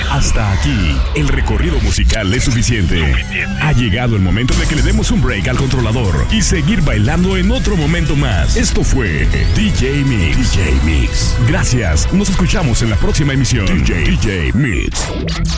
Hasta aquí, el recorrido musical es suficiente. Ha llegado el momento de que le demos un break al controlador y seguir bailando en otro momento más. Esto fue DJ Mix. Gracias, nos escuchamos en la próxima emisión. DJ Mix.